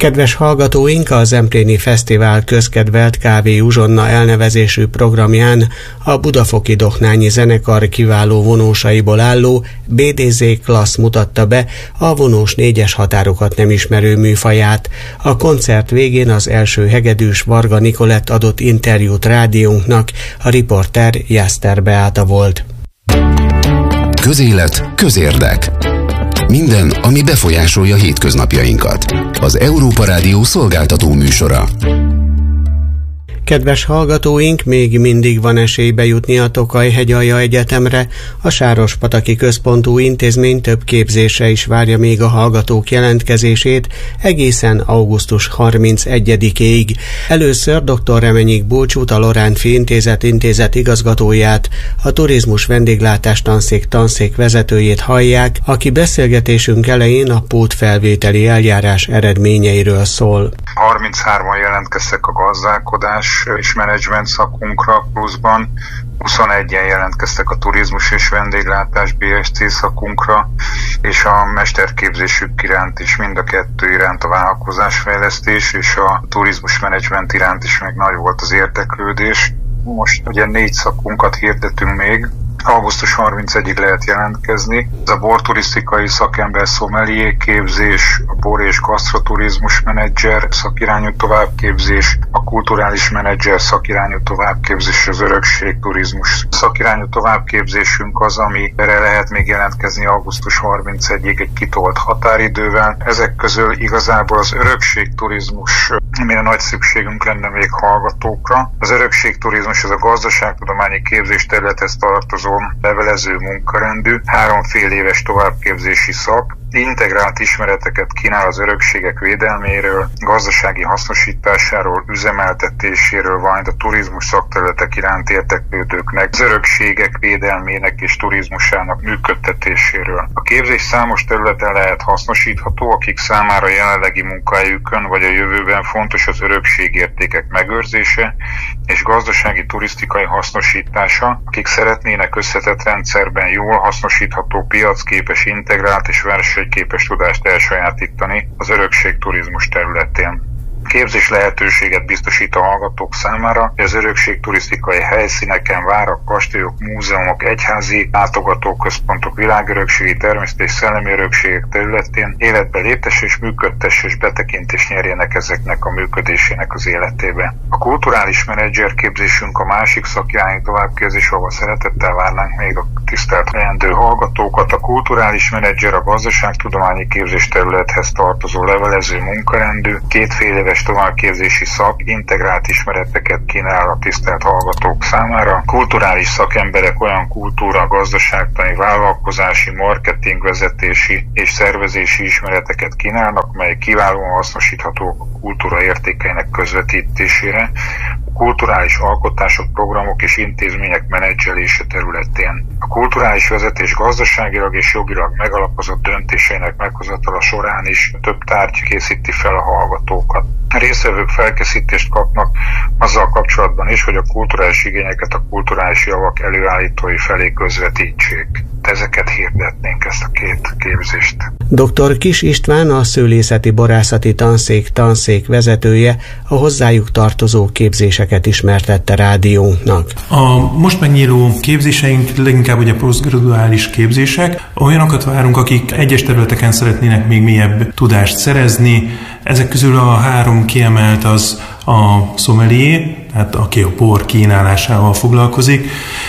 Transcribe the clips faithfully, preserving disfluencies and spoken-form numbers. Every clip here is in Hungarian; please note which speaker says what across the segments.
Speaker 1: Kedves hallgatóink, a Zempléni Fesztivál közkedvelt Kávé Uzsonna elnevezésű programján a Budafoki Doknányi Zenekar kiváló vonósaiból álló bé dé zé klassz mutatta be a vonós négyes határokat nem ismerő műfaját. A koncert végén az első hegedűs Varga Nikolett adott interjút rádiónknak, a riporter Jászter Beáta volt.
Speaker 2: Közélet, közérdek. Minden, ami befolyásolja hétköznapjainkat. Az Európa Rádió szolgáltató műsora.
Speaker 1: Kedves hallgatóink, még mindig van esély bejutni a Tokaj-hegyalja Egyetemre. A Sárospataki Központú Intézmény több képzése is várja még a hallgatók jelentkezését egészen augusztus harmincegyedikéig. Először dr. Remenyik Bulcsút, a Lorántfi Intézet intézet igazgatóját, a Turizmus Vendéglátás Tanszék tanszék vezetőjét hallják, aki beszélgetésünk elején a pótfelvételi eljárás eredményeiről szól.
Speaker 3: harminchárman jelentkeztek a gazdálkodás és menedzsment szakunkra pluszban, huszonegyen jelentkeztek a turizmus és vendéglátás bé es cé szakunkra, és a mesterképzésük iránt is, mind a kettő iránt, a vállalkozásfejlesztés és a turizmus menedzsment iránt is még nagy volt az érdeklődés. Most ugye négy szakunkat hirdetünk még, augusztus harmincegyedikéig lehet jelentkezni. Ez a borturisztikai szakember szomelié képzés, a bor- és gasztroturizmus menedzser szakirányú továbbképzés, a kulturális menedzser szakirányú továbbképzés, az örökségturizmus szakirányú továbbképzésünk az, amire lehet még jelentkezni augusztus harmincegyedikéig egy kitolt határidővel. Ezek közül igazából az örökségturizmus, amire nagy szükségünk lenne még hallgatókra. Az örökségturizmus az a gazdaságtudományi képzés területhez tartozó levelező munkarendű, három fél éves továbbképzési szak, integrált ismereteket kínál az örökségek védelméről, gazdasági hasznosításáról, üzemeltetéséről, valamint a turizmus szakterületek iránt érdeklődőknek, az örökségek védelmének és turizmusának működtetéséről. A képzés számos területen lehet hasznosítható, akik számára jelenlegi munkájukon vagy a jövőben fontos az örökségértékek megőrzése és gazdasági turisztikai hasznosítása, akik szeretnének összetett rendszerben jól hasznosítható, piacképes, integrált és versenyképes tudást elsajátítani az örökségturizmus területén. Képzés lehetőséget biztosít a hallgatók számára, hogy az örökségturisztikai helyszíneken, várak, kastélyok, múzeumok, egyházi látogatóközpontok, világörökségi, természeti és szellemi örökségek területén életbe léptesse és működtesse és betekintést nyerjenek ezeknek a működésének az életébe. A kulturális menedzser képzésünk a másik szakirányú továbbképzés, ahol szeretettel várnánk még a tisztelt leendő hallgatókat. A kulturális menedzser a gazdaságtudományi képzés területhez tartozó levelező munkarendű, kétfél éves továbbképzési szak, integrált ismereteket kínál a tisztelt hallgatók számára. Kulturális szakemberek olyan kultúra, gazdaságtani, vállalkozási, marketing, vezetési és szervezési ismereteket kínálnak, mely kiválóan hasznosíthatók a kultúra értékeinek közvetítésére, a kulturális alkotások, programok és intézmények menedzselése területén. A kulturális vezetés gazdaságilag és jogilag megalapozott döntéseinek meghozatala során is több tárgy készíti fel a hallgatókat. A résztvevők felkészítést kapnak azzal kapcsolatban is, hogy a kulturális igényeket a kulturális javak előállítói felé közvetítsék. Ezeket hirdetnénk, ezt a két képzést.
Speaker 1: doktor Kiss István, a Szőlészeti Borászati Tanszék tanszék vezetője a hozzájuk tartozó képzéseket ismertette rádiónknak.
Speaker 4: A most megnyíló képzéseink leginkább ugye posztgraduális képzések. Olyanokat várunk, akik egyes területeken szeretnének még mélyebb tudást szerezni. Ezek közül a három kiemelt az a sommelier, tehát aki a bor kínálásával foglalkozik.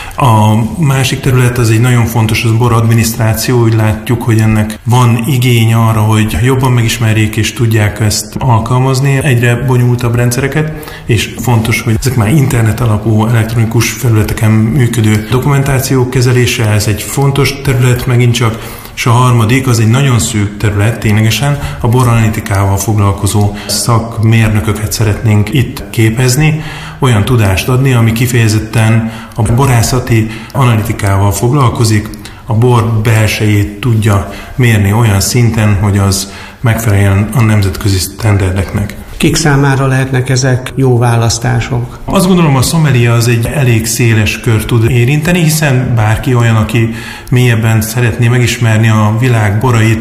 Speaker 4: A másik terület az egy nagyon fontos, az a bor adminisztráció, úgy látjuk, hogy ennek van igény arra, hogy jobban megismerjék és tudják ezt alkalmazni, egyre bonyolultabb rendszereket, és fontos, hogy ezek már internet alapú elektronikus felületeken működő dokumentációk kezelése, ez egy fontos terület megint csak, és a harmadik, az egy nagyon szűk terület, ténylegesen a boranalitikával foglalkozó szakmérnököket szeretnénk itt képezni, olyan tudást adni, ami kifejezetten a borászati analitikával foglalkozik, a bor belsejét tudja mérni olyan szinten, hogy az megfeleljen a nemzetközi sztenderdeknek.
Speaker 1: Kik számára lehetnek ezek jó választások?
Speaker 4: Azt gondolom, a sommelier az egy elég széles kör tud érinteni, hiszen bárki olyan, aki mélyebben szeretné megismerni a világ borait,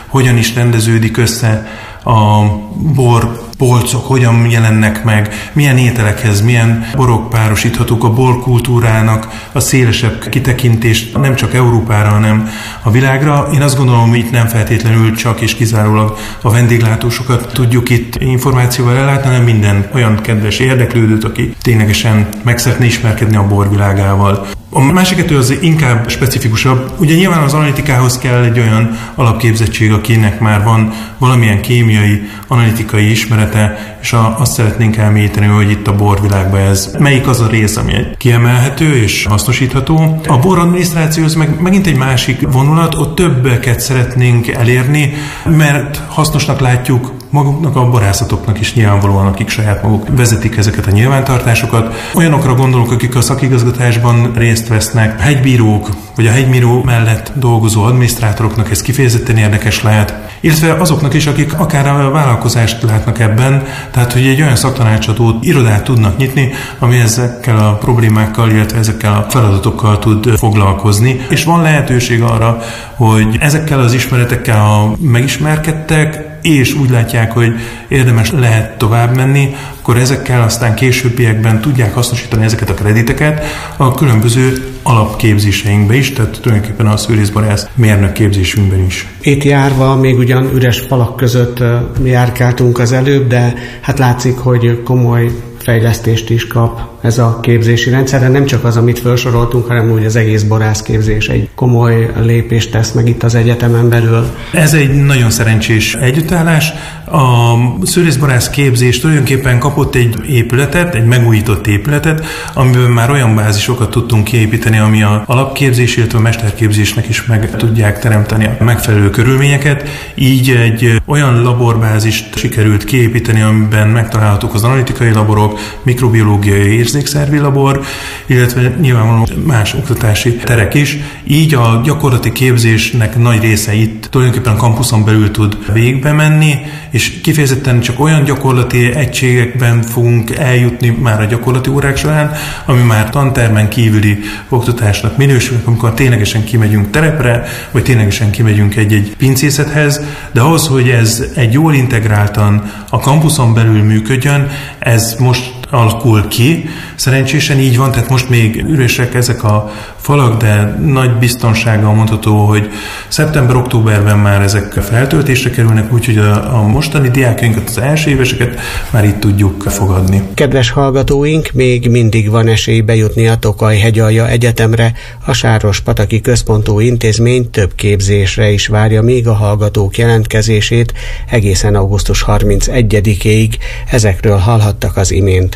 Speaker 4: hogyan is rendeződik össze a bor polcok, hogyan jelennek meg, milyen ételekhez, milyen borok párosíthatók, a borkultúrának a szélesebb kitekintést nem csak Európára, hanem a világra. Én azt gondolom, hogy itt nem feltétlenül csak és kizárólag a vendéglátósokat tudjuk itt információval ellátni, hanem minden olyan kedves érdeklődőt, aki ténylegesen meg szeretne ismerkedni a borvilágával. A másik kettő az inkább specifikusabb. Ugye nyilván az analitikához kell egy olyan alapképzettség, akinek már van valamilyen kémiai, analitikai ismerete, és a, azt szeretnénk elmélyíteni, hogy itt a borvilágban ez melyik az a rész, ami kiemelhető és hasznosítható. A boradminisztráció az meg, megint egy másik vonulat, ott többeket szeretnénk elérni, mert hasznosnak látjuk maguknak a borászatoknak is nyilvánvalóan, akik saját maguk vezetik ezeket a nyilvántartásokat. Olyanokra gondolok, akik a szakigazgatásban részt vesznek, hegybírók, vagy a hegybíró mellett dolgozó adminisztrátoroknak ez kifejezetten érdekes lehet, illetve azoknak is, akik akár a vállalkozást látnak ebben, tehát hogy egy olyan szaktanácsadó irodát tudnak nyitni, ami ezekkel a problémákkal, illetve ezekkel a feladatokkal tud foglalkozni, és van lehetőség arra, hogy ezekkel az ismeretekkel, ha megismerkedtek, és úgy látják, hogy érdemes lehet tovább menni, akkor ezekkel aztán későbbiekben tudják hasznosítani ezeket a krediteket a különböző alapképzéseinkbe is, tehát tulajdonképpen a szőlészborász mérnök képzésünkben is.
Speaker 1: Itt járva még ugyan üres falak között járkáltunk az előbb, de hát látszik, hogy komoly fejlesztést is kap ez a képzési rendszer, de nem csak az, amit felsoroltunk, hanem úgy az egész borászképzés egy komoly lépést tesz meg itt az egyetemen belül.
Speaker 4: Ez egy nagyon szerencsés együttállás. A szőlészborász képzés tulajdonképpen kapott egy épületet, egy megújított épületet, amiben már olyan bázisokat tudtunk kiépíteni, ami a alapképzés, illetve a mesterképzésnek is meg tudják teremteni a megfelelő körülményeket. Így egy olyan laborbázist sikerült kiépíteni, amiben megtalálhatók az analitikai laborok, mikrobiológiai érzékszervi labor, illetve nyilvánvalóan más oktatási terek is. Így a gyakorlati képzésnek nagy része itt tulajdonképpen a kampuszon belül tud végbe menni, és kifejezetten csak olyan gyakorlati egységekben fogunk eljutni már a gyakorlati órák során, ami már tantermen kívüli oktatásnak minősül, amikor ténylegesen kimegyünk terepre, vagy ténylegesen kimegyünk egy-egy pincészethez, de ahhoz, hogy ez egy jól integráltan a kampuszon belül működjön, ez most alakul ki. Szerencsésen így van, tehát most még üresek ezek a falak, de nagy biztonsággal mondható, hogy szeptember-októberben már ezek feltöltésre kerülnek, úgyhogy a, a mostani diákjainkat, az első éveseket már itt tudjuk fogadni.
Speaker 1: Kedves hallgatóink, még mindig van esély bejutni a Tokaj-hegyalja Egyetemre. A Sárospataki Központú Intézmény több képzésre is várja még a hallgatók jelentkezését egészen augusztus harmincegyedikéig. Ezekről hallhattak az imént.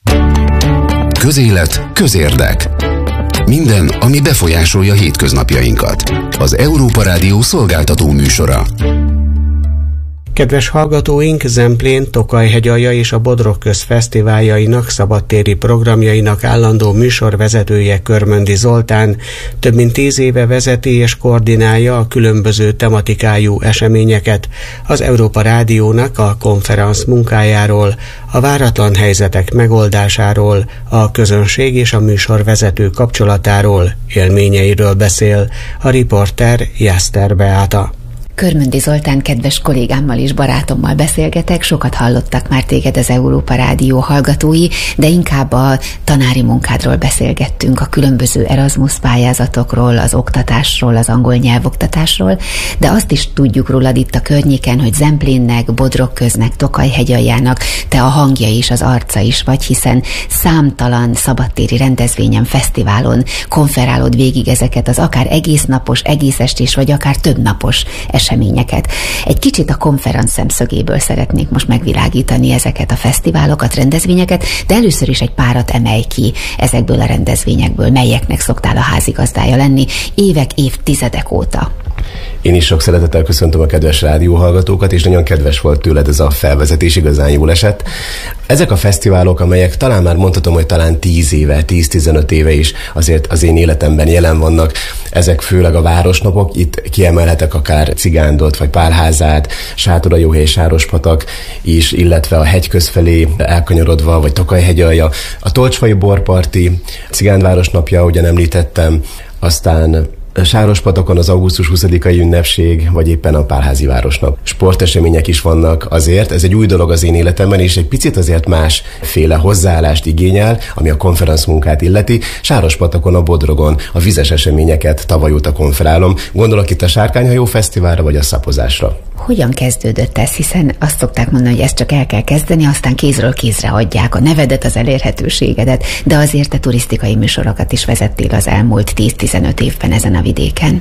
Speaker 2: Közélet, közérdek. Minden, ami befolyásolja hétköznapjainkat. Az Európa Rádió szolgáltató műsora.
Speaker 1: Kedves hallgatóink, Zemplén, Tokaj-hegyalja és a Bodrog Köz fesztiváljainak szabadtéri programjainak állandó műsorvezetője Körmöndi Zoltán több mint tíz éve vezeti és koordinálja a különböző tematikájú eseményeket, az Európa Rádiónak a konferenc munkájáról, a váratlan helyzetek megoldásáról, a közönség és a műsorvezető kapcsolatáról, élményeiről beszél a riporter Jászter Beáta.
Speaker 5: Körmöndi Zoltán kedves kollégámmal és barátommal beszélgetek, sokat hallottak már téged az Európa Rádió hallgatói, de inkább a tanári munkádról beszélgettünk, a különböző Erasmus pályázatokról, az oktatásról, az angol nyelvoktatásról, de azt is tudjuk rólad itt a környéken, hogy Zemplénnek, Bodrogköznek, Tokaj-hegyaljának te a hangja is, az arca is vagy, hiszen számtalan szabadtéri rendezvényen, fesztiválon konferálod végig ezeket az akár egész napos, egész estés, vagy akár több napos eseményeket. Egy kicsit a konferenc szemszögéből szeretnék most megvilágítani ezeket a fesztiválokat, rendezvényeket, de először is egy párat emelj ki ezekből a rendezvényekből, melyeknek szoktál a házigazdája lenni évek, évtizedek óta.
Speaker 6: Én is sok szeretettel köszöntöm a kedves rádióhallgatókat, és nagyon kedves volt tőled ez a felvezetés, igazán jól esett. Ezek a fesztiválok, amelyek talán már mondhatom, hogy talán tíz éve, tíz-tizenöt éve is azért az én életemben jelen vannak, ezek főleg a városnapok, itt kiemelhetek akár Cigándot, vagy Pálházát, Sátorajóhely, Sárospatak is, illetve a hegyköz felé elkanyarodva, vagy Tokaj-hegyalja, a Tolcsfai borparti Cigándvárosnapja, ahogyan említettem, aztán Sárospatokon az augusztus huszadikai ünnepség, vagy éppen a Pálházi Városnap. Sportesemények is vannak azért, ez egy új dolog az én életemben, és egy picit azért másféle hozzáállást igényel, ami a konferenc munkát illeti. Sárospatokon, a Bodrogon a vizes eseményeket tavaly óta konferálom. Gondolok itt a Sárkányhajó Fesztiválra, vagy a szapozásra.
Speaker 5: Hogyan kezdődött ez? Hiszen azt szokták mondani, hogy ezt csak el kell kezdeni, aztán kézről kézre adják a nevedet, az elérhetőségedet, de azért te turisztikai műsorokat is vezettél az elmúlt tíz-tizenöt évben ezen a vidéken.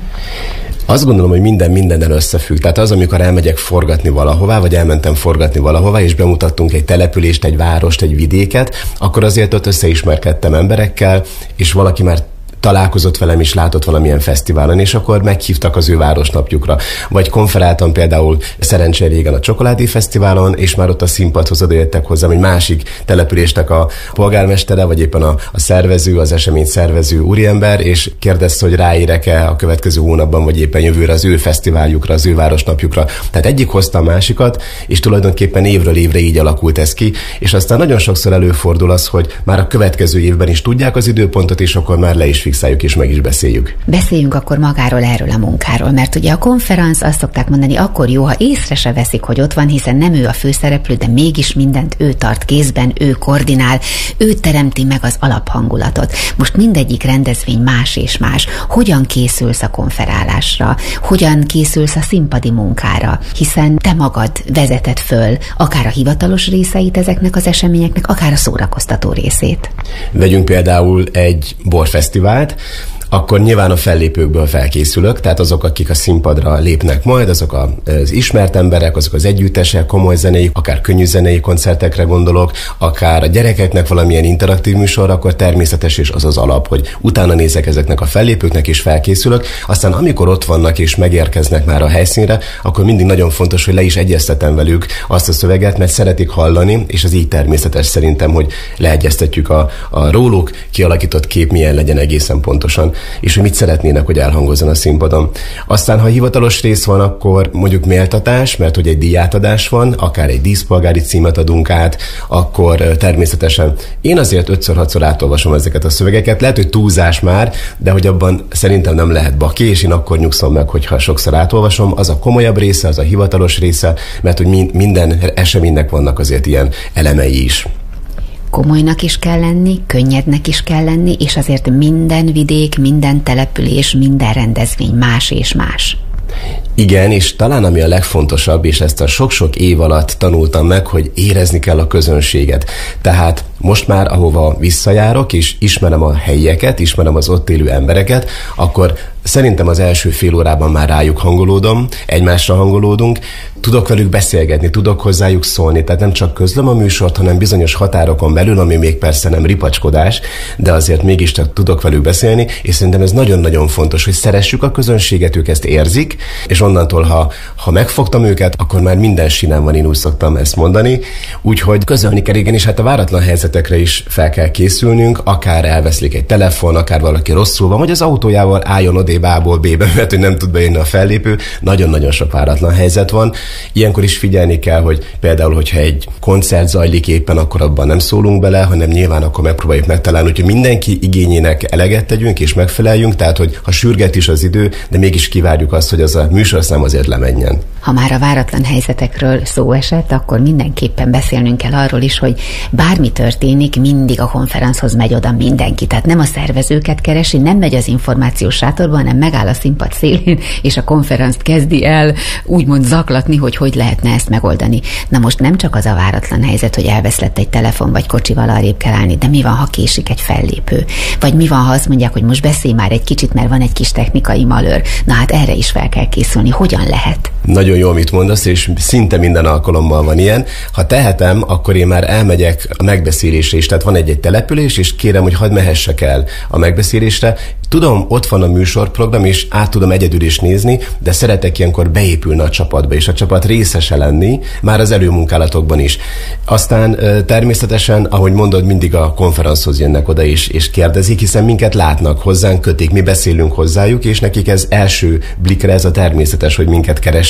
Speaker 6: Azt gondolom, hogy minden mindennel összefügg. Tehát az, amikor elmegyek forgatni valahová, vagy elmentem forgatni valahová, és bemutattunk egy települést, egy várost, egy vidéket, akkor azért ott összeismerkedtem emberekkel, és valaki már találkozott velem is, látott valamilyen fesztiválon, és akkor meghívtak az ő városnapjukra. Vagy konferáltam például szerencsére régen a Csokoládé Fesztiválon, és már ott a színpadhoz odajöttek hozzám egy másik településnek a polgármestere, vagy éppen a, a szervező, az esemény szervező úriember, és kérdezte, hogy ráérek-e a következő hónapban, vagy éppen jövőre az ő fesztiváljukra, az ő városnapjukra. Tehát egyik hozta a másikat, és tulajdonképpen évről évre így alakult ez ki, és aztán nagyon sokszor előfordul az, hogy már a következő évben is tudják az időpontot, és akkor már le is fixáljuk és meg is beszéljük.
Speaker 5: Beszéljünk akkor magáról, erről a munkáról, mert ugye a konferenc, azt szokták mondani, akkor jó, ha észre se veszik, hogy ott van, hiszen nem ő a főszereplő, de mégis mindent ő tart kézben, ő koordinál, ő teremti meg az alaphangulatot. Most mindegyik rendezvény más és más. Hogyan készülsz a konferálásra? Hogyan készülsz a színpadi munkára? Hiszen te magad vezeted föl akár a hivatalos részeit ezeknek az eseményeknek, akár a szórakoztató részét.
Speaker 6: Vegyünk például egy borfesztivált, akkor nyilván a fellépőkből felkészülök, tehát azok, akik a színpadra lépnek majd, azok az ismert emberek, azok az együttesek, komoly zenei, akár könnyű zenei koncertekre gondolok, akár a gyerekeknek valamilyen interaktív műsorra, akkor természetes és az az alap, hogy utána nézek ezeknek a fellépőknek és felkészülök, aztán amikor ott vannak és megérkeznek már a helyszínre, akkor mindig nagyon fontos, hogy le is egyeztetem velük azt a szöveget, mert szeretik hallani, és ez így természetes szerintem, hogy leegyeztetjük a, a róluk kialakított kép milyen legyen egészen pontosan, és hogy mit szeretnének, hogy elhangozzon a színpadon. Aztán, ha hivatalos rész van, akkor mondjuk méltatás, mert hogy egy díjátadás van, akár egy díszpolgári címet adunk át, akkor természetesen én azért ötször-hatszor átolvasom ezeket a szövegeket, lehet, hogy túlzás már, de hogy abban szerintem nem lehet baki, és én akkor nyugszom meg, hogyha sokszor átolvasom, az a komolyabb része, az a hivatalos része, mert hogy minden eseménynek vannak azért ilyen elemei is.
Speaker 5: Komolynak is kell lenni, könnyednek is kell lenni, és azért minden vidék, minden település, minden rendezvény más és más.
Speaker 6: Igen, és talán ami a legfontosabb, és ezt a sok-sok év alatt tanultam meg, hogy érezni kell a közönséget. Tehát most már, ahova visszajárok, és ismerem a helyieket, ismerem az ott élő embereket, akkor szerintem az első fél órában már rájuk hangolódom, egymásra hangolódunk, tudok velük beszélgetni, tudok hozzájuk szólni, tehát nem csak közlöm a műsort, hanem bizonyos határokon belül, ami még persze nem ripacskodás, de azért mégis tudok velük beszélni, és szerintem ez nagyon-nagyon fontos, hogy szeressük a közönséget, ők ezt érzik, és onnantól, ha, ha megfogtam őket, akkor már minden sinem van, én úgy szoktam ezt mondani, úgyhogy közölni kell, igen, és hát a váratlan helyzetekre is fel kell készülnünk, akár elveszlik egy telefon, akár valaki rosszul van, vagy az autójával álljon odébb A-ból B-be, mert hogy nem tud bejönni a fellépő, nagyon-nagyon sok váratlan helyzet van. Ilyenkor is figyelni kell, hogy például, hogyha egy koncert zajlik éppen, akkor abban nem szólunk bele, hanem nyilván akkor megpróbáljuk megtalálni, hogy mindenki igényének eleget tegyünk és megfeleljünk, tehát hogy ha sürget is az idő, de mégis kivárjuk azt, hogy az a műsorszám azért lemenjen.
Speaker 5: Ha már a váratlan helyzetekről szó esett, akkor mindenképpen beszélnünk kell arról is, hogy bármi történik, mindig a konferenchoz megy oda mindenki. Tehát nem a szervezőket keresi, nem megy az információs sátorba, hanem megáll a színpad szélén, és a konferenzt kezdi el úgymond zaklatni, hogy hogy lehetne ezt megoldani. Na most nem csak az a váratlan helyzet, hogy elveszlett egy telefon, vagy kocsival arrébb kell állni, de mi van, ha késik egy fellépő? Vagy mi van, ha azt mondják, hogy most beszélj már egy kicsit, mert van egy kis technikai malőr. Na hát erre is fel kell készülni. Hogyan lehet?
Speaker 6: Nagyon jó, amit mondasz, és szinte minden alkalommal van ilyen. Ha tehetem, akkor én már elmegyek a megbeszélésre is. Tehát van egy-egy település, és kérem, hogy hadd mehessek el a megbeszélésre. Tudom, ott van a műsorprogram, és át tudom egyedül is nézni, de szeretek ilyenkor beépülni a csapatba, és a csapat részese lenni, már az előmunkálatokban is. Aztán természetesen, ahogy mondod, mindig a konferenchoz jönnek oda is, és kérdezik, hiszen minket látnak, hozzánk kötik, mi beszélünk hozzájuk, és nekik ez első blikre ez a természetes, hogy minket keressenek,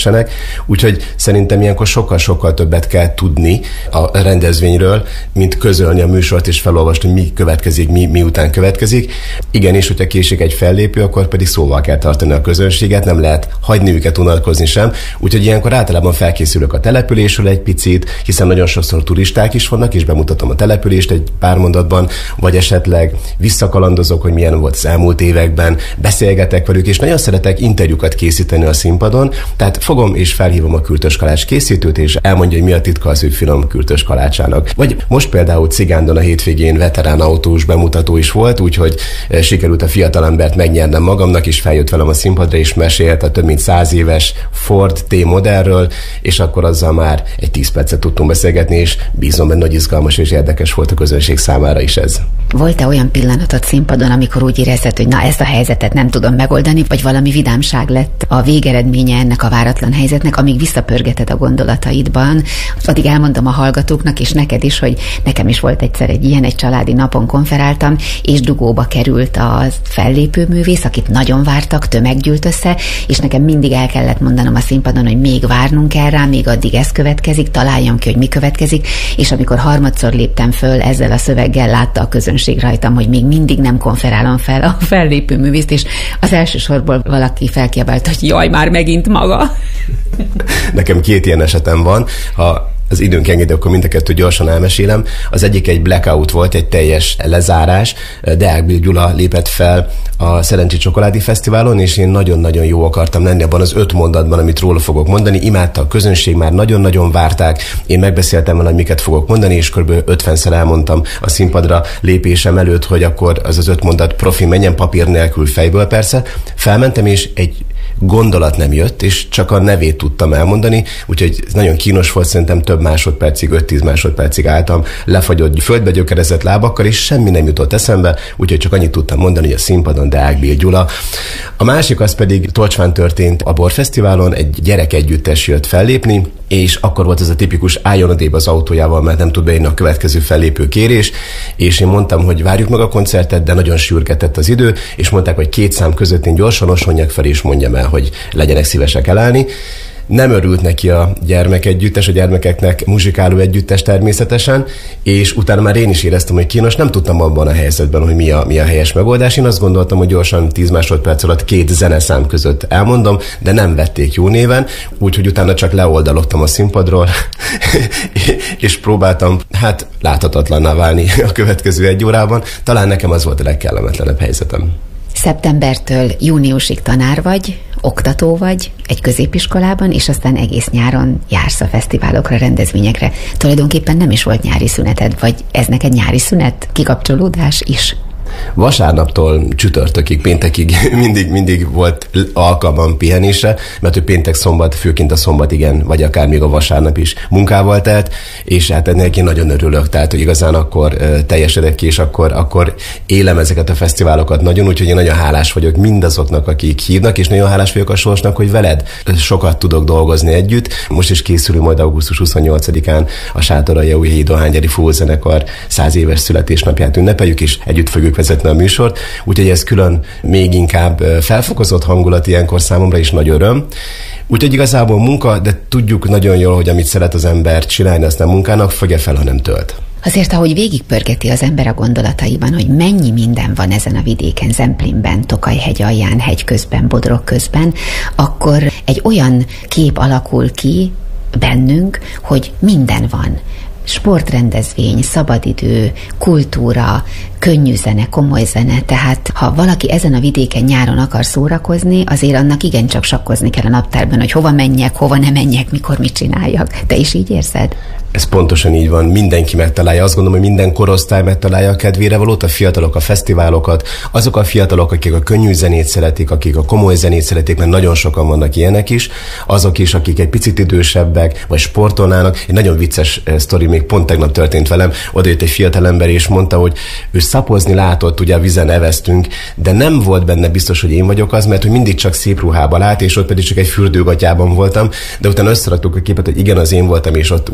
Speaker 6: vezessenek. Úgyhogy szerintem ilyenkor sokkal-sokkal többet kell tudni a rendezvényről, mint közölni a műsort és felolvasni, hogy mi következik, mi, mi után következik. Igen, és hogyha késik egy fellépő, akkor pedig szóval kell tartani a közönséget, nem lehet hagyni őket unatkozni sem. Úgyhogy ilyenkor általában felkészülök a településről egy picit, hiszen nagyon sokszor turisták is vannak, és bemutatom a települést egy pár mondatban, vagy esetleg visszakalandozok, hogy milyen volt az elmúlt években, beszélgetek velük, és nagyon szeretek interjúkat készíteni a színpadon, tehát fogom és felhívom a kürtös kalács készítőt, és elmondja, hogy mi a titka az ő finom kürtös kalácsának. Vagy most például Cigándon a hétvégén veterán autós bemutató is volt, úgyhogy sikerült a fiatalembert megnyernem magamnak, és feljött velem a színpadra, és mesélt a több mint száz éves Ford T-modellről, és akkor azzal már egy tíz percet tudtunk beszélgetni, és bízom benne, hogy izgalmas és érdekes volt a közönség számára is ez.
Speaker 5: Volt-e olyan pillanatod színpadon, amikor úgy érezted, hogy na ezt a helyzetet nem tudom megoldani, vagy valami vidámság lett a végeredménye ennek a váratlan helyzetnek, amíg visszapörgeted a gondolataidban? Addig elmondom a hallgatóknak, és neked is, hogy nekem is volt egyszer egy ilyen, egy családi napon konferáltam, és dugóba került a fellépő művész, akit nagyon vártak, tömeg gyűlt össze, és nekem mindig el kellett mondanom a színpadon, hogy még várnunk kell rá, még addig ez következik, találjam ki, hogy mi következik, és amikor harmadszor léptem föl ezzel a szöveggel, látta a közönség rajtam, hogy még mindig nem konferálom fel a fellépő művészt, és az első sorból valaki felkiabált, hogy jaj, már megint maga.
Speaker 6: Nekem két ilyen esetem van. Ha az időnk engedi, akkor mind a kettő gyorsan elmesélem. Az egyik egy blackout volt, egy teljes lezárás. Deák Bill Gyula lépett fel a Szerencsi Csokoládé Fesztiválon, és én nagyon-nagyon jó akartam lenni abban az öt mondatban, amit róla fogok mondani. Imádta a közönség, már nagyon-nagyon várták. Én megbeszéltem vele, hogy miket fogok mondani, és kb. ötvenszer elmondtam a színpadra lépésem előtt, hogy akkor az az öt mondat profi menjen, papír nélkül, fejből persze. Felmentem, és egy gondolat nem jött, és csak a nevét tudtam elmondani, úgyhogy nagyon kínos volt, szerintem több másodpercig, öt-tíz másodpercig álltam, lefagyott, földbe gyökerezett lábakkal, és semmi nem jutott eszembe, úgyhogy csak annyit tudtam mondani, hogy a színpadon Deák Bill Gyula. A másik az pedig Tolcsván történt a Borfesztiválon, egy gyerek együttes jött fellépni, és akkor volt ez a tipikus álljon odébb az autójával, mert nem tud beírni a következő fellépő kérés, és én mondtam, hogy várjuk meg a koncertet, de nagyon sürgetett az idő, és mondták, hogy két szám között én gyorsan osonjak fel, és mondjam el, hogy legyenek szívesek elállni. Nem örült neki a gyermekegyüttes, a gyermekeknek muzsikáló együttes természetesen, és utána már én is éreztem, hogy kínos, nem tudtam abban a helyzetben, hogy mi a, mi a helyes megoldás. Én azt gondoltam, hogy gyorsan tíz másodperc alatt két zeneszám között elmondom, de nem vették jó néven, úgyhogy utána csak leoldalogtam a színpadról, és próbáltam, hát láthatatlanná válni a következő egy órában. Talán nekem az volt a legkellemetlenebb helyzetem.
Speaker 5: Szeptembertől júniusig tanár vagy, oktató vagy egy középiskolában, és aztán egész nyáron jársz a fesztiválokra, rendezvényekre. Tulajdonképpen nem is volt nyári szüneted, vagy ez neked nyári szünet, kikapcsolódás is?
Speaker 6: Vasárnaptól csütörtökig, péntekig mindig, mindig volt alkalmam pihenésre, mert ő péntek, szombat, főként a szombat igen, vagy akár még a vasárnap is munkával telt, és hát ennek én nagyon örülök, tehát hogy igazán akkor uh, teljesedek ki, és akkor, akkor élem ezeket a fesztiválokat nagyon, úgyhogy én nagyon hálás vagyok mindazoknak, akik hívnak, és nagyon hálás vagyok a sorsnak, hogy veled sokat tudok dolgozni együtt. Most is készülünk majd augusztus huszonnyolcadikán a Sátoraljaújhelyi Dohánygyári Fúvózenekar száz éves születésnapját ünnepeljük, és együtt fogjuk vezetni a műsort, úgyhogy ez külön még inkább felfokozott hangulat ilyenkor számomra is nagy öröm. Úgyhogy igazából munka, de tudjuk nagyon jól, hogy amit szeret az ember csinálni, azt nem munkának, fogja fel, ha nem tölt.
Speaker 5: Azért, ahogy végigpörgeti az ember a gondolataiban, hogy mennyi minden van ezen a vidéken, Zemplénben, Tokaj-hegy alján, hegy közben, Bodrog közben, akkor egy olyan kép alakul ki bennünk, hogy minden van. Sportrendezvény, szabadidő, kultúra, könnyű zene, komoly zene, tehát ha valaki ezen a vidéken nyáron akar szórakozni, azért annak igencsak sakkozni kell a naptárban, hogy hova menjek, hova ne menjek, mikor mit csináljak. Te is így érzed?
Speaker 6: Ez pontosan így van, mindenki megtalálja. Azt gondolom, hogy minden korosztály megtalálja a kedvére valót, a fiatalok a fesztiválokat, azok a fiatalok, akik a könnyű zenét szeretik, akik a komoly zenét szeretik, mert nagyon sokan vannak ilyenek is, azok is, akik egy picit idősebbek, vagy sportolnának. Egy nagyon vicces sztori még pont tegnap történt velem, oda jött egy fiatalember és mondta, hogy ő szapozni látott, ugye a vizen eveztünk, de nem volt benne biztos, hogy én vagyok az, mert hogy mindig csak szép ruhában lát, és ott pedig csak egy fürdőgatyában voltam, de utána összeraktuk a képet, hogy igen, az én voltam, és ott úgy is szoktam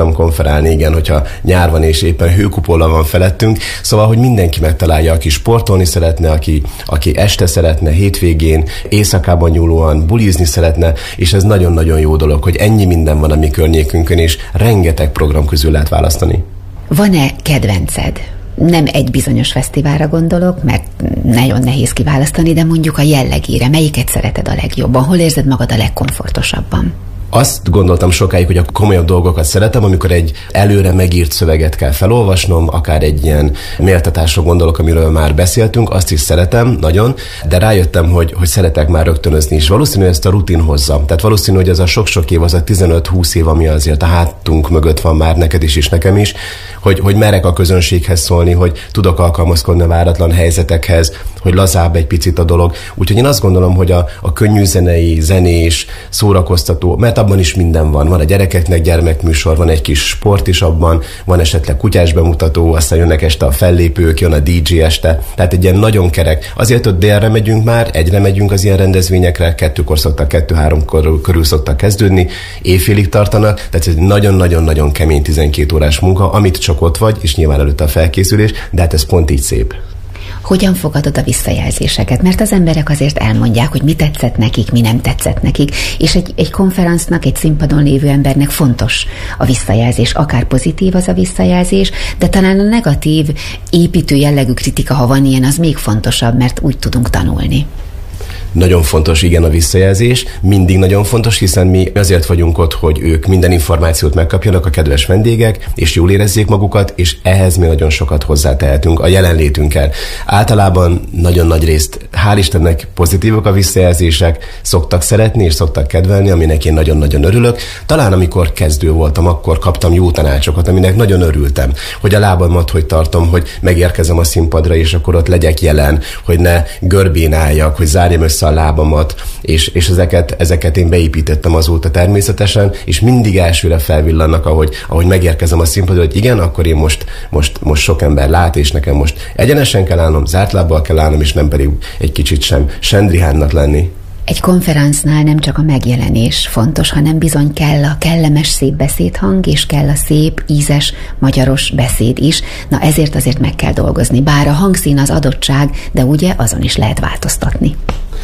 Speaker 6: szoktam konferálni, igen, hogyha nyár van és éppen hőkupola van felettünk, szóval, hogy mindenki megtalálja, aki sportolni szeretne, aki, aki este szeretne, hétvégén, éjszakában nyúlóan bulizni szeretne, és ez nagyon-nagyon jó dolog, hogy ennyi minden van a mi környékünkön, és rengeteg program közül lehet választani.
Speaker 5: Van-e kedvenced? Nem egy bizonyos fesztiválra gondolok, mert nagyon nehéz kiválasztani, de mondjuk a jellegére. Melyiket szereted a legjobban? Hol érzed magad a legkomfortosabban?
Speaker 6: Azt gondoltam sokáig, hogy a komolyabb dolgokat szeretem, amikor egy előre megírt szöveget kell felolvasnom, akár egy ilyen méltatásra gondolok, amiről már beszéltünk, azt is szeretem nagyon, de rájöttem, hogy, hogy szeretek már rögtönözni is. Valószínű, ezt a rutin hozza. Tehát valószínű, hogy az a sok-sok év, az a tizenöt-húsz év, ami azért a hátunk mögött van már neked is, és nekem is, hogy, hogy merek a közönséghez szólni, hogy tudok alkalmazkodni a váratlan helyzetekhez, hogy lazább egy picit a dolog. Úgyhogy én azt gondolom, hogy a, a könnyű zenei, zenés, szórakoztató, mert abban is minden van. Van a gyerekeknek gyermekműsor, van egy kis sport is abban, van esetleg kutyás bemutató, aztán jönnek este a fellépők, jön a dé dzsé este. Tehát egy ilyen nagyon kerek. Azért, hogy délre megyünk már, egyre megyünk az ilyen rendezvényekre, kettőkor szoktak, kettő-háromkor körül szoktak kezdődni, éjfélig tartanak, tehát ez egy nagyon-nagyon-nagyon kemény tizenkét órás munka, amit csak ott vagy, és nyilván előtte a felkészülés, de hát ez pont így szép.
Speaker 5: Hogyan fogadod a visszajelzéseket? Mert az emberek azért elmondják, hogy mi tetszett nekik, mi nem tetszett nekik, és egy, egy konferencnak, egy színpadon lévő embernek fontos a visszajelzés, akár pozitív az a visszajelzés, de talán a negatív, építő jellegű kritika, ha van ilyen, az még fontosabb, mert úgy tudunk tanulni.
Speaker 6: Nagyon fontos, igen, a visszajelzés. Mindig nagyon fontos, hiszen mi azért vagyunk ott, hogy ők minden információt megkapjanak, a kedves vendégek, és jól érezzék magukat, és ehhez mi nagyon sokat hozzátehetünk a jelenlétünkkel. Általában nagyon nagy részt, hál' Istennek, pozitívok a visszajelzések, szoktak szeretni és szoktak kedvelni, aminek én nagyon-nagyon örülök. Talán amikor kezdő voltam, akkor kaptam jó tanácsokat, aminek nagyon örültem, hogy a lábamat hogy tartom, hogy megérkezem a színpadra, és akkor ott legyek jelen, hogy ne görbén álljak, hogy zárjam össze a lábamat, és, és ezeket, ezeket én beépítettem azóta természetesen, és mindig elsőre felvillannak, ahogy, ahogy megérkezem a színpadra, hogy igen, akkor én most, most, most sok ember lát, és nekem most egyenesen kell állnom, zárt lábbal kell állnom, és nem pedig egy kicsit sem sendrihánnak lenni.
Speaker 5: Egy konferencnál nem csak a megjelenés fontos, hanem bizony kell a kellemes, szép beszédhang, és kell a szép, ízes, magyaros beszéd is. Na ezért azért meg kell dolgozni. Bár a hangszín az adottság, de ugye azon is lehet változtatni.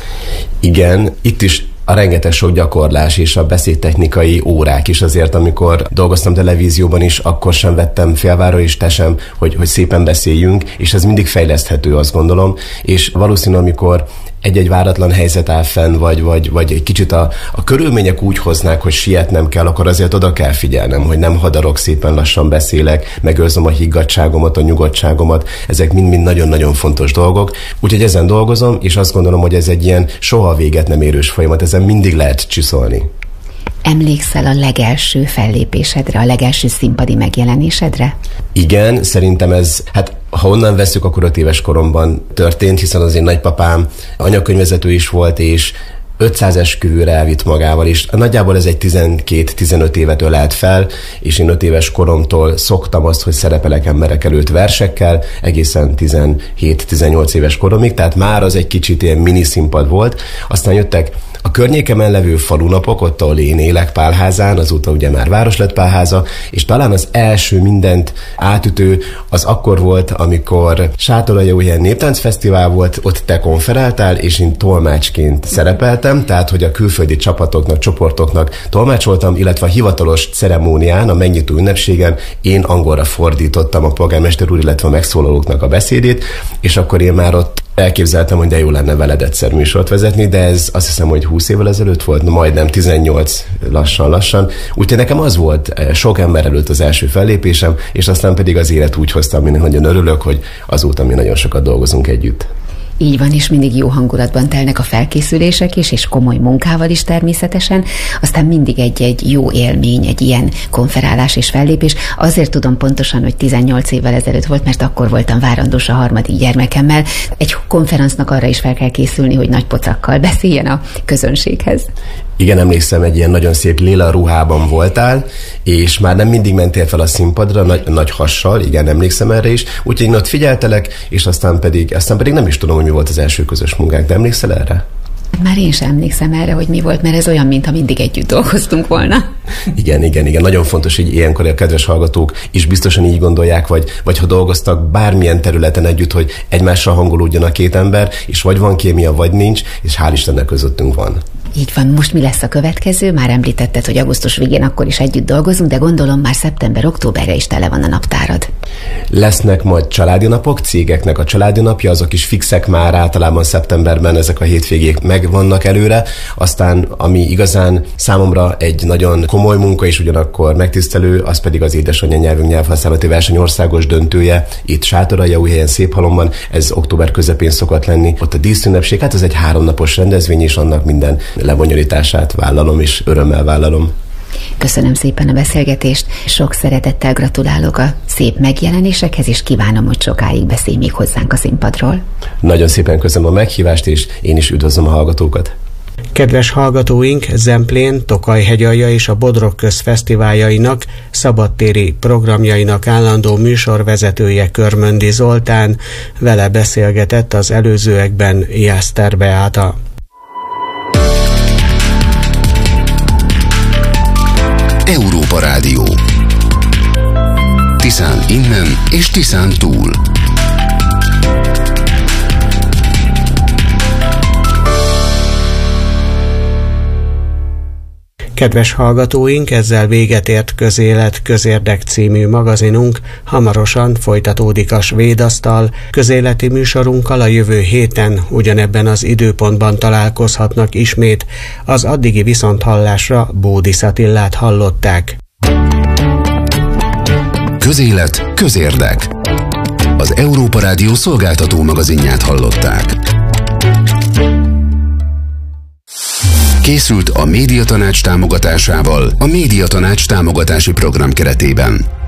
Speaker 6: Igen, itt is a rengeteg sok gyakorlás és a beszédtechnikai órák is azért, amikor dolgoztam televízióban is, akkor sem vettem félvára, és te sem, hogy, hogy szépen beszéljünk, és ez mindig fejleszthető, azt gondolom, és valószínű, amikor egy-egy váratlan helyzet áll fenn, vagy, vagy, vagy egy kicsit a, a körülmények úgy hoznák, hogy sietnem kell, akkor azért oda kell figyelnem, hogy nem hadarok, szépen lassan beszélek, megőrzöm a higgadtságomat, a nyugodtságomat, ezek mind-mind nagyon-nagyon fontos dolgok. Úgyhogy ezen dolgozom, és azt gondolom, hogy ez egy ilyen soha véget nem érős folyamat, ezen mindig lehet csiszolni.
Speaker 5: Emlékszel a legelső fellépésedre, a legelső színpadi megjelenésedre?
Speaker 6: Igen, szerintem ez, hát ha onnan veszük, akkor öt éves koromban történt, hiszen az én nagypapám anyakönyvvezető is volt, és ötszáz esküvőre elvitt magával, és nagyjából ez egy tizenkét-tizenöt évet ölelt fel, és én öt éves koromtól szoktam azt, hogy szerepelek emberek előtt versekkel, egészen tizenhét-tizennyolc éves koromig, tehát már az egy kicsit ilyen mini színpad volt. Aztán jöttek a környékemen levő falunapok, ott, ahol én élek Pálházán, azóta ugye már város lett Pálháza, és talán az első mindent átütő az akkor volt, amikor Sátoraljaújhelyen néptáncfesztivál volt, ott te konferáltál, és én tolmácsként szerepeltem, tehát hogy a külföldi csapatoknak, csoportoknak tolmácsoltam, illetve a hivatalos ceremónián, a megnyitó ünnepségen én angolra fordítottam a polgármester úr, illetve a megszólalóknak a beszédét, és akkor én már ott elképzeltem, hogy de jó lenne veled egyszer műsort vezetni, de ez azt hiszem, hogy húsz évvel ezelőtt volt, majdnem tizennyolc, lassan-lassan. Úgyhogy nekem az volt sok ember előtt az első fellépésem, és aztán pedig az élet úgy hozta, aminek nagyon örülök, hogy azóta mi nagyon sokat dolgozunk együtt.
Speaker 5: Így van, és mindig jó hangulatban telnek a felkészülések is, és komoly munkával is természetesen. Aztán mindig egy-egy jó élmény, egy ilyen konferálás és fellépés. Azért tudom pontosan, hogy tizennyolc évvel ezelőtt volt, mert akkor voltam várandós a harmadik gyermekemmel. Egy konferencnak arra is fel kell készülni, hogy nagy pocakkal beszéljen a közönséghez.
Speaker 6: Igen, emlékszem, egy ilyen nagyon szép lila ruhában voltál, és már nem mindig mentél fel a színpadra, nagy, nagy hassal, igen, emlékszem erre is, úgyhogy én ott figyeltelek, és aztán pedig, aztán pedig nem is tudom, hogy mi volt az első közös munkánk, de emlékszel erre?
Speaker 5: Már én sem emlékszem erre, hogy mi volt, mert ez olyan, mintha mindig együtt dolgoztunk volna.
Speaker 6: Igen, igen, igen. Nagyon fontos, hogy ilyenkor a kedves hallgatók is biztosan így gondolják, vagy, vagy ha dolgoztak bármilyen területen együtt, hogy egymással hangolódjon a két ember, és vagy van kémia, vagy nincs, és hál' Istennek közöttünk van.
Speaker 5: Így van, most mi lesz a következő? Már említetted, hogy augusztus végén akkor is együtt dolgozunk, de gondolom már szeptember-októberre is tele van a naptárad.
Speaker 6: Lesznek majd családi napok, cégeknek a családi napja, azok is fixek már általában szeptemberben, ezek a hétvégék megvannak előre. Aztán, ami igazán számomra egy nagyon komoly munka és ugyanakkor megtisztelő, az pedig az édesanyja nyelvünk nyelvhasználati verseny országos döntője. Itt Sátoraljaújhelyen, Széphalomban, ez október közepén szokott lenni. Ott a díszünnepség, hát ez egy háromnapos rendezvény, és annak minden lebonyolítását vállalom, és örömmel vállalom.
Speaker 5: Köszönöm szépen a beszélgetést, sok szeretettel gratulálok a szép megjelenésekhez, és kívánom, hogy sokáig beszélj még hozzánk a színpadról.
Speaker 6: Nagyon szépen köszönöm a meghívást, és én is üdvözlöm a hallgatókat.
Speaker 1: Kedves hallgatóink, Zemplén, Tokaj-hegyalja és a Bodrog közfesztiváljainak, szabadtéri programjainak állandó műsorvezetője Körmöndi Zoltán, vele beszélgetett az előzőekben Jászter Beáta.
Speaker 2: Európa Rádió. Tiszán innen és Tiszán túl.
Speaker 1: Kedves hallgatóink, ezzel véget ért Közélet Közérdek című magazinunk, hamarosan folytatódik a Svédasztal. Közéleti műsorunkkal a jövő héten ugyanebben az időpontban találkozhatnak ismét. Az addigi viszonthallásra Bódis Attillát hallották.
Speaker 2: Közélet Közérdek. Az Európa Rádió szolgáltató magazinját hallották. Készült a Médiatanács támogatásával a Médiatanács támogatási program keretében.